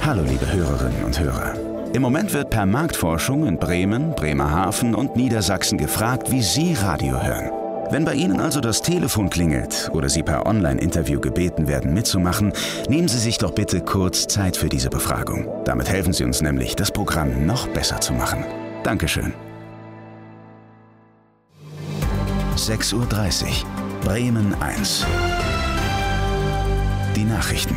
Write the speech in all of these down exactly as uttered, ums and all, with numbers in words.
Hallo liebe Hörerinnen und Hörer. Im Moment wird per Marktforschung in Bremen, Bremerhaven und Niedersachsen gefragt, wie Sie Radio hören. Wenn bei Ihnen also das Telefon klingelt oder Sie per Online-Interview gebeten werden mitzumachen, nehmen Sie sich doch bitte kurz Zeit für diese Befragung. Damit helfen Sie uns nämlich, das Programm noch besser zu machen. Dankeschön. sechs Uhr dreißig, Bremen eins. Die Nachrichten.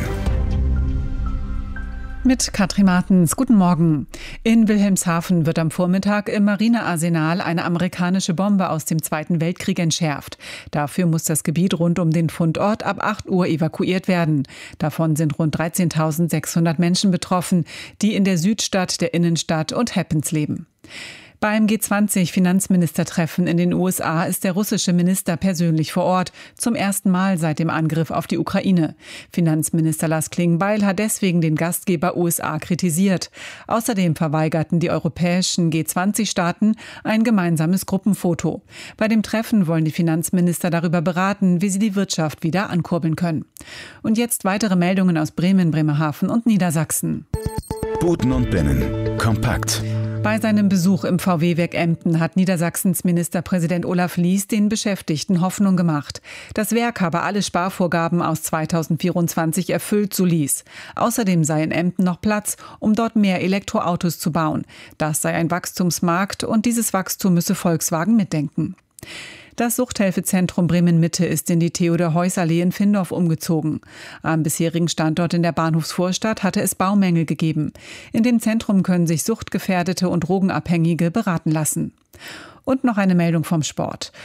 Mit Katrin Martens. Guten Morgen. In Wilhelmshaven wird am Vormittag im Marinearsenal eine amerikanische Bombe aus dem Zweiten Weltkrieg entschärft. Dafür muss das Gebiet rund um den Fundort ab acht Uhr evakuiert werden. Davon sind rund dreizehntausendsechshundert Menschen betroffen, die in der Südstadt, der Innenstadt und Happens leben. Beim G zwanzig Finanzministertreffen in den U S A ist der russische Minister persönlich vor Ort, zum ersten Mal seit dem Angriff auf die Ukraine. Finanzminister Lars Klingbeil hat deswegen den Gastgeber U S A kritisiert. Außerdem verweigerten die europäischen G zwanzig Staaten ein gemeinsames Gruppenfoto. Bei dem Treffen wollen die Finanzminister darüber beraten, wie sie die Wirtschaft wieder ankurbeln können. Und jetzt weitere Meldungen aus Bremen, Bremerhaven und Niedersachsen. Buten und Binnen. Kompakt. Bei seinem Besuch im V W-Werk Emden hat Niedersachsens Ministerpräsident Olaf Lies den Beschäftigten Hoffnung gemacht. Das Werk habe alle Sparvorgaben aus zweitausendvierundzwanzig erfüllt, so Lies. Außerdem sei in Emden noch Platz, um dort mehr Elektroautos zu bauen. Das sei ein Wachstumsmarkt und dieses Wachstum müsse Volkswagen mitdenken. Das Suchthilfezentrum Bremen-Mitte ist in die Theodor-Heuss-Allee in Findorf umgezogen. Am bisherigen Standort in der Bahnhofsvorstadt hatte es Baumängel gegeben. In dem Zentrum können sich Suchtgefährdete und Drogenabhängige beraten lassen. Und noch eine Meldung vom Sport.